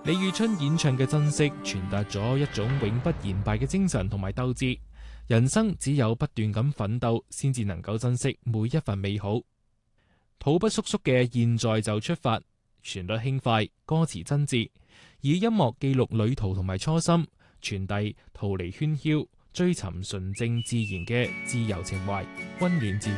李宇春演唱嘅珍惜，傳達咗一種永不言敗嘅精神同埋鬥志。人生只有不斷咁奮鬥，先至能夠珍惜每一份美好。土不叔叔嘅現在就出發，旋律輕快，歌詞真摯，以音樂記錄旅途同埋初心，傳遞逃離喧囂、追尋純正自然嘅自由情懷，溫暖自然。